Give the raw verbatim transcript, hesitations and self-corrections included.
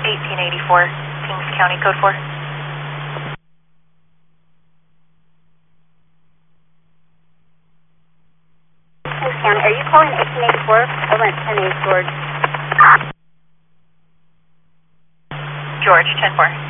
eighteen eighty-four, Kings County, code four. Kings County, are you calling eighteen eighty-four? I went ten eight, George. George, ten four.